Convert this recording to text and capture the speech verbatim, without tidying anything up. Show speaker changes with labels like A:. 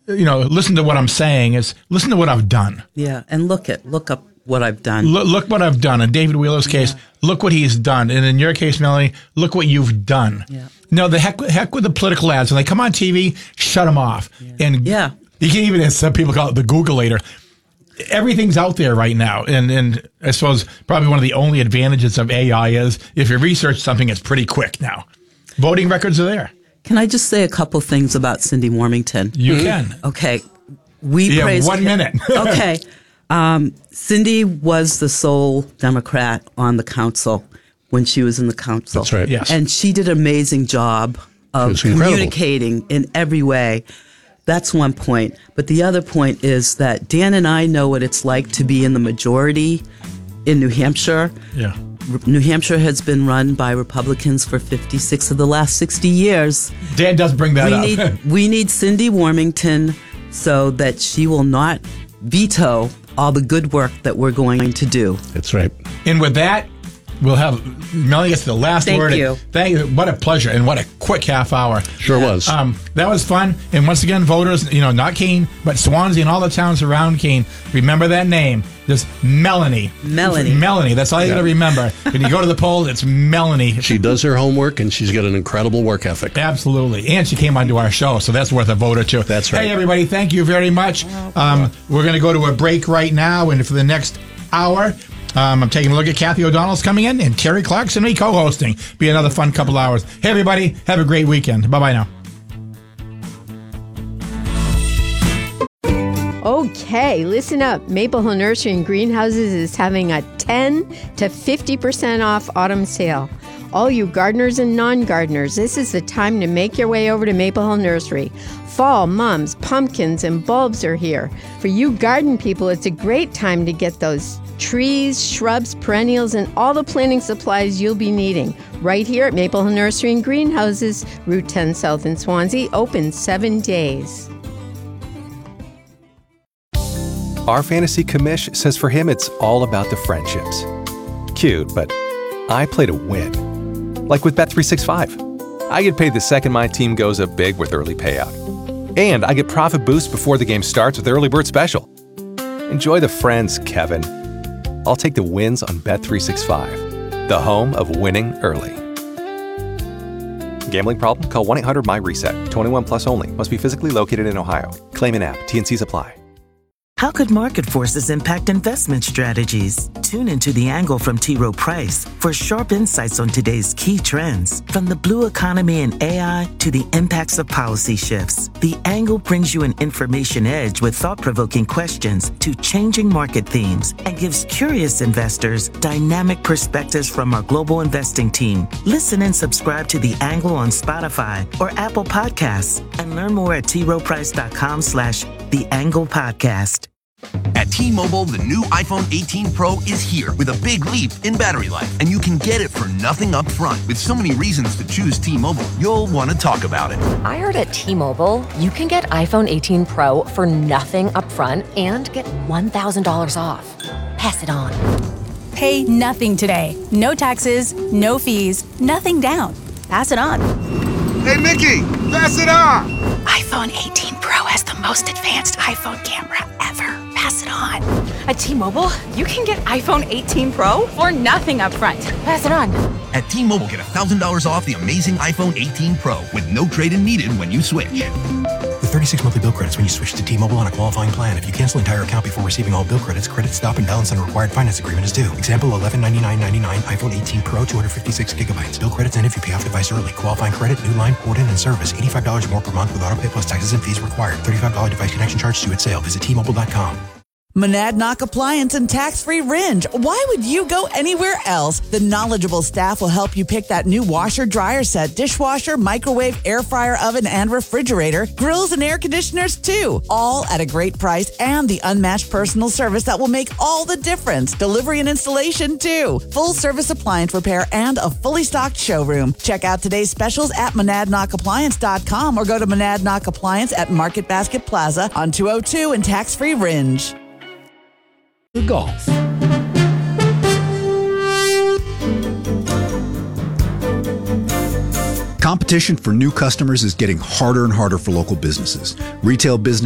A: you know, listen to what I'm saying. Is listen to what I've done.
B: Yeah, and look at look up what I've done.
A: Look, look what I've done. In David Wheeler's case, yeah. Look what he's done. And in your case, Melanie, look what you've done.
B: Yeah.
A: No, the heck, heck with the political ads. When they come on T V, shut them off.
B: Yeah.
A: And
B: yeah.
A: you can even, as some people call it, the Googleator. Everything's out there right now. And, and I suppose probably one of the only advantages of A I is if you research something, it's pretty quick now. Voting records are there.
B: Can I just say a couple things about Cindy Warmington?
A: You mm-hmm. can.
B: Okay. We
A: you
B: praise
A: have one minute.
B: Okay. Um, Cindy was the sole Democrat on the council when she was in the council.
C: That's right.
A: Yes.
B: And she did an amazing job of communicating in every way. That's one point. But the other point is that Dan and I know what it's like to be in the majority in New Hampshire.
A: Yeah.
B: New Hampshire has been run by Republicans for fifty-six of the last sixty years.
A: Dan does bring that
B: we
A: up.
B: Need, we need Cindy Warmington so that she will not veto all the good work that we're going to do.
C: That's right.
A: And with that, we'll have Melanie gets the last
B: Thank
A: word.
B: You.
A: Thank you. What a pleasure and what a quick half hour.
C: Sure was.
A: Um, that was fun. And once again, voters, you know, not Keene, but Swansea and all the towns around Keene, remember that name. There's Melanie.
B: Melanie.
A: Melanie. That's all you yeah. got to remember. When you go to the polls, it's Melanie.
C: She does her homework, and she's got an incredible work ethic.
A: Absolutely. And she came onto our show, so that's worth a vote or two.
C: That's right.
A: Hey, everybody, thank you very much. Um, we're going to go to a break right now, and for the next hour, um, I'm taking a look at Kathy O'Donnell's coming in, and Terry Clarkson me co-hosting. Be another fun couple hours. Hey, everybody, have a great weekend. Bye-bye now.
D: Okay, listen up. Maple Hill Nursery and Greenhouses is having a ten to fifty percent off autumn sale. All you gardeners and non-gardeners, this is the time to make your way over to Maple Hill Nursery. Fall, mums, pumpkins, and bulbs are here. For you garden people, it's a great time to get those trees, shrubs, perennials, and all the planting supplies you'll be needing. Right here at Maple Hill Nursery and Greenhouses, Route ten South in Swansea, open seven days.
E: Our fantasy commish says for him it's all about the friendships. Cute, but I play to win. Like with Bet three sixty-five. I get paid the second my team goes up big with early payout. And I get profit boost before the game starts with Early Bird Special. Enjoy the friends, Kevin. I'll take the wins on Bet three sixty-five, the home of winning early. Gambling problem? Call one eight hundred M Y reset. twenty-one plus only. Must be physically located in Ohio. Claim in app. T N Cs apply.
F: How could market forces impact investment strategies? Tune into The Angle from T. Rowe Price for sharp insights on today's key trends. From the blue economy and A I to the impacts of policy shifts, The Angle brings you an information edge with thought-provoking questions to changing market themes and gives curious investors dynamic perspectives from our global investing team. Listen and subscribe to The Angle on Spotify or Apple Podcasts and learn more at t rowe price dot com slash The Angle Podcast.
G: At T-Mobile, the new iPhone eighteen Pro is here with a big leap in battery life, and you can get it for nothing up front. With so many reasons to choose T-Mobile, you'll want to talk about it.
H: I heard at T-Mobile, you can get iPhone eighteen Pro for nothing up front and get one thousand dollars off. Pass it on.
I: Pay nothing today. No taxes, no fees, nothing down. Pass it on.
J: Hey, Mickey, pass it on.
I: iPhone eighteen Pro has the most advanced iPhone camera ever. Pass it on.
K: At T-Mobile, you can get iPhone eighteen Pro for nothing up front. Pass it on.
G: At T-Mobile, get one thousand dollars off the amazing iPhone eighteen Pro with no trade-in needed when you switch.
L: With thirty-six monthly bill credits when you switch to T-Mobile on a qualifying plan. If you cancel entire account before receiving all bill credits, credit stop and balance on a required finance agreement is due. Example, eleven ninety-nine ninety-nine, iPhone eighteen Pro, two hundred fifty-six gigabytes. Bill credits end if you pay off device early. Qualifying credit, new line, port in, and service. eighty-five dollars more per month with auto pay plus taxes and fees required. thirty-five dollars device connection charge due at sale. Visit T Mobile dot com.
M: Monadnock Appliance and Tax-Free Ringe. Why would you go anywhere else? The knowledgeable staff will help you pick that new washer, dryer set, dishwasher, microwave, air fryer, oven, and refrigerator, grills and air conditioners too. All at a great price and the unmatched personal service that will make all the difference. Delivery and installation too. Full service appliance repair and a fully stocked showroom. Check out today's specials at monadnock appliance dot com or go to Monadnock Appliance at Market Basket Plaza on two oh two and Tax-Free Ringe.
C: Golf.
N: Competition for new customers is getting harder and harder for local businesses. Retail business